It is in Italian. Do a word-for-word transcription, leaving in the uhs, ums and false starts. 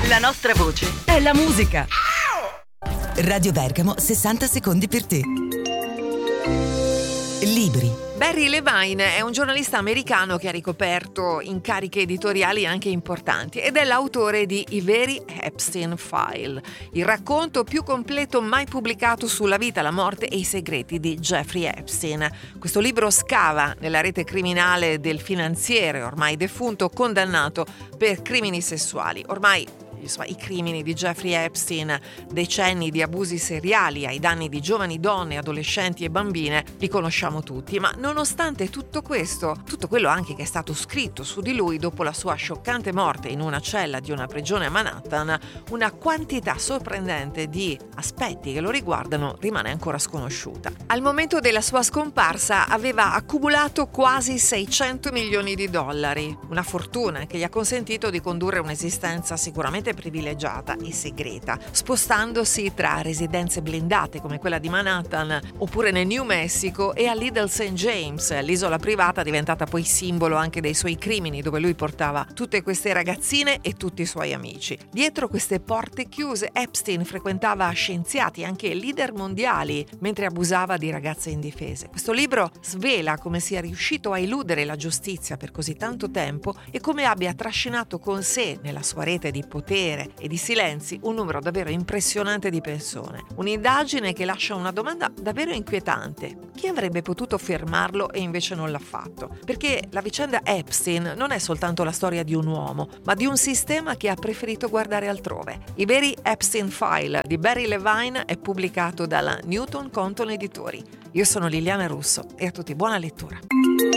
La nostra voce è la musica. Radio Bergamo, sessanta secondi per te. Libri. Barry Levine è un giornalista americano che ha ricoperto incarichi editoriali anche importanti ed è l'autore di I veri Epstein File, il racconto più completo mai pubblicato sulla vita, la morte e i segreti di Jeffrey Epstein. Questo libro scava nella rete criminale del finanziere ormai defunto condannato per crimini sessuali. Ormai Insomma, i crimini di Jeffrey Epstein, decenni di abusi seriali ai danni di giovani donne, adolescenti e bambine, li conosciamo tutti, ma nonostante tutto questo, tutto quello anche che è stato scritto su di lui dopo la sua scioccante morte in una cella di una prigione a Manhattan, una quantità sorprendente di aspetti che lo riguardano rimane ancora sconosciuta. Al momento della sua scomparsa aveva accumulato quasi seicento milioni di dollari, una fortuna che gli ha consentito di condurre un'esistenza sicuramente privilegiata e segreta, spostandosi tra residenze blindate come quella di Manhattan oppure nel New Mexico e a Little Saint James, l'isola privata diventata poi simbolo anche dei suoi crimini, dove lui portava tutte queste ragazzine e tutti i suoi amici. Dietro queste porte chiuse Epstein frequentava scienziati, anche leader mondiali, mentre abusava di ragazze indifese. Questo libro svela come sia riuscito a eludere la giustizia per così tanto tempo e come abbia trascinato con sé nella sua rete di potere e di silenzi un numero davvero impressionante di persone. Un'indagine che lascia una domanda davvero inquietante: chi avrebbe potuto fermarlo e invece non l'ha fatto? Perché la vicenda Epstein non è soltanto la storia di un uomo, ma di un sistema che ha preferito guardare altrove. I veri Epstein File di Barry Levine è pubblicato dalla Newton Compton Editori. Io sono Liliana Russo e a tutti buona lettura.